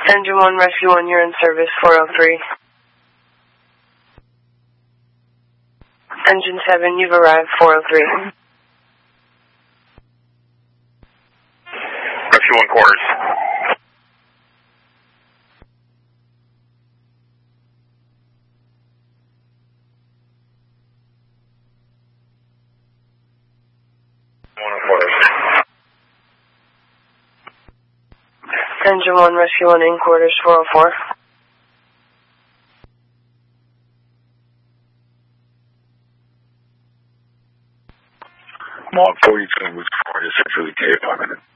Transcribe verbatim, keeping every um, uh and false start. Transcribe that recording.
Engine one, Rescue one, you're in service, four oh three. Engine seven, you've arrived, four oh three. Rescue one quarters. One quarters. Engine one, Rescue one, in quarters, four oh four. Mark forty-two, which part is really clear,